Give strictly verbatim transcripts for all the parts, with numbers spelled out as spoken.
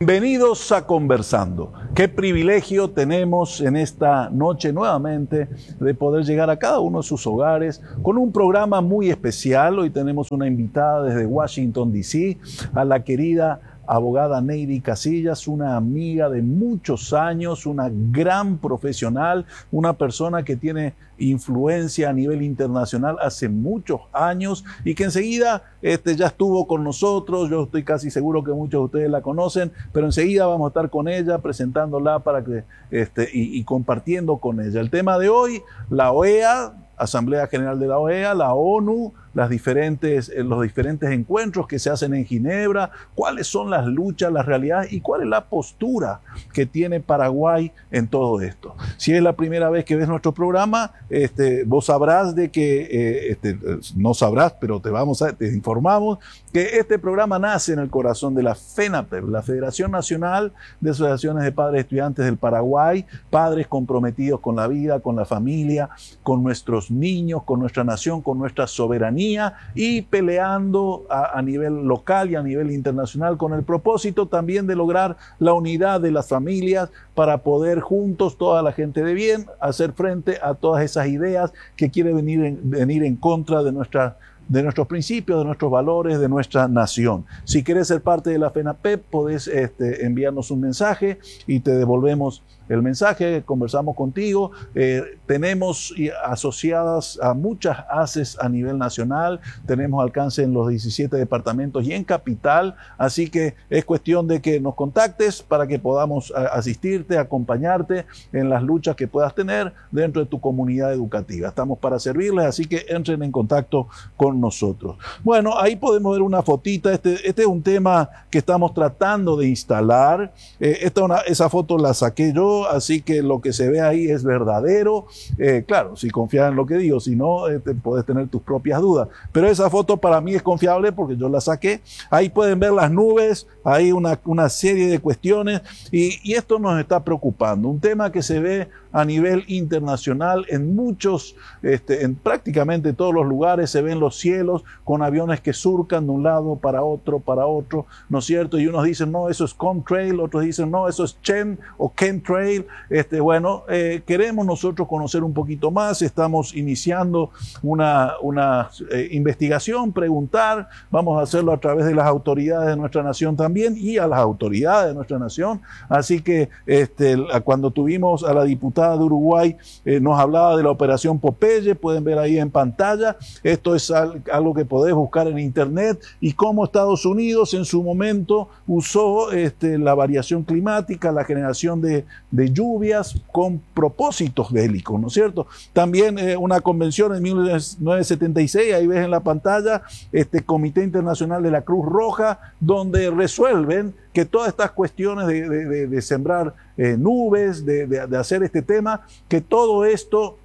Bienvenidos a Conversando. Qué privilegio tenemos en esta noche nuevamente de poder llegar a cada uno de sus hogares con un programa muy especial. Hoy tenemos una invitada desde Washington, D C, a la querida abogada Neyri Casillas, una amiga de muchos años, una gran profesional, una persona que tiene influencia a nivel internacional hace muchos años y que enseguida este, ya estuvo con nosotros. Yo estoy casi seguro que muchos de ustedes la conocen, pero enseguida vamos a estar con ella, presentándola para que, este, y, y compartiendo con ella. El tema de hoy, la O E A, Asamblea General de la O E A, la ONU, las diferentes, los diferentes encuentros que se hacen en Ginebra, cuáles son las luchas, las realidades y cuál es la postura que tiene Paraguay en todo esto. Si es la primera vez que ves nuestro programa, este, vos sabrás de que, eh, este, no sabrás, pero te, vamos a, te informamos que este programa nace en el corazón de la FENAPEP, la Federación Nacional de Asociaciones de Padres Estudiantes del Paraguay, padres comprometidos con la vida, con la familia, con nuestros niños, con nuestra nación, con nuestra soberanía, y peleando a, a nivel local y a nivel internacional con el propósito también de lograr la unidad de las familias para poder juntos, toda la gente de bien, hacer frente a todas esas ideas que quieren venir en, venir en contra de nuestra de nuestros principios, de nuestros valores, de nuestra nación. Si quieres ser parte de la FENAPEP, podés este, enviarnos un mensaje y te devolvemos el mensaje, conversamos contigo. Eh, tenemos asociadas a muchas A C Es a nivel nacional, tenemos alcance en los diecisiete departamentos y en capital, así que es cuestión de que nos contactes para que podamos asistirte, acompañarte en las luchas que puedas tener dentro de tu comunidad educativa. Estamos para servirles, así que entren en contacto con nosotros. Bueno, ahí podemos ver una fotita. Este, este es un tema que estamos tratando de instalar. Eh, esta una, esa foto la saqué yo, así que lo que se ve ahí es verdadero. Eh, claro, si confías en lo que digo, si no, eh, te, puedes tener tus propias dudas. Pero esa foto para mí es confiable porque yo la saqué. Ahí pueden ver las nubes, hay una, una serie de cuestiones y, y esto nos está preocupando. Un tema que se ve a nivel internacional en muchos, este, en prácticamente todos los lugares se ven los cielos con aviones que surcan de un lado para otro, para otro, ¿no es cierto? Y unos dicen, no, eso es Comtrail, otros dicen, no, eso es Chem o Chemtrail. Este, bueno, eh, queremos nosotros conocer un poquito más, estamos iniciando una, una eh, investigación, preguntar, vamos a hacerlo a través de las autoridades de nuestra nación también y a las autoridades de nuestra nación. Así que este, cuando tuvimos a la diputada de Uruguay, eh, nos hablaba de la operación Popeye, pueden ver ahí en pantalla. Esto es algo que podés buscar en internet y cómo Estados Unidos en su momento usó este, la variación climática, la generación de, de lluvias con propósitos bélicos, ¿no es cierto? También eh, una convención en mil novecientos setenta y seis, ahí ves en la pantalla, este Comité Internacional de la Cruz Roja, donde resuelven que todas estas cuestiones de, de, de, de sembrar eh, nubes, de, de, de hacer este tema, que todo esto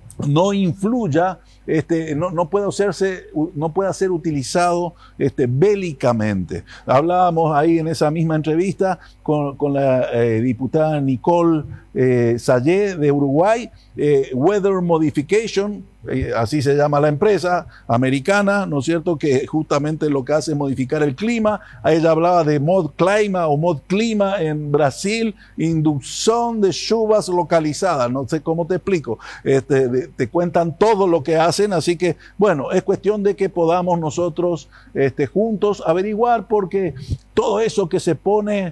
no influya, este, no, no puede hacerse, no puede ser utilizado este, bélicamente. Hablábamos ahí en esa misma entrevista con, con la eh, diputada Nicole eh, Sayé de Uruguay, eh, Weather Modification, eh, así se llama la empresa americana, ¿no es cierto?, que justamente lo que hace es modificar el clima. A ella hablaba de mod clima o mod clima en Brasil, inducción de lluvias localizadas, no sé cómo te explico, este, de, te cuentan todo lo que hacen, así que bueno, es cuestión de que podamos nosotros este, juntos averiguar, porque todo eso que se pone,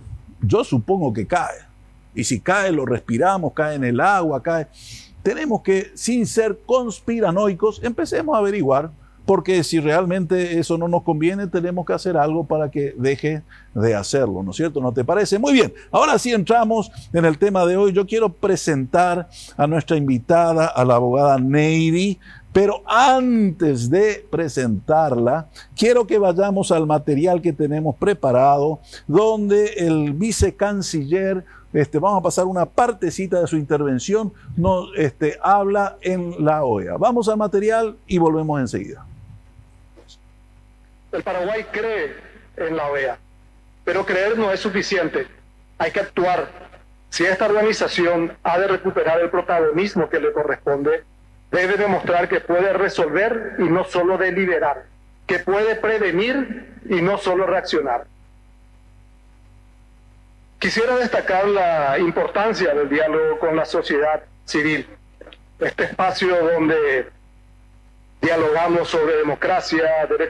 yo supongo que cae, y si cae lo respiramos, cae en el agua, cae. Tenemos que, sin ser conspiranoicos, empecemos a averiguar, porque si realmente eso no nos conviene, tenemos que hacer algo para que deje de hacerlo, ¿no es cierto? ¿No te parece? Muy bien, ahora sí entramos en el tema de hoy. Yo quiero presentar a nuestra invitada, a la abogada Neyri, pero antes de presentarla, quiero que vayamos al material que tenemos preparado, donde el vicecanciller, este, vamos a pasar una partecita de su intervención, nos este, habla en la O E A. Vamos al material y volvemos enseguida. El Paraguay cree en la O E A, pero creer no es suficiente. Hay que actuar. Si esta organización ha de recuperar el protagonismo que le corresponde, debe demostrar que puede resolver y no solo deliberar, que puede prevenir y no solo reaccionar. Quisiera destacar la importancia del diálogo con la sociedad civil, este espacio donde dialogamos sobre democracia, derechos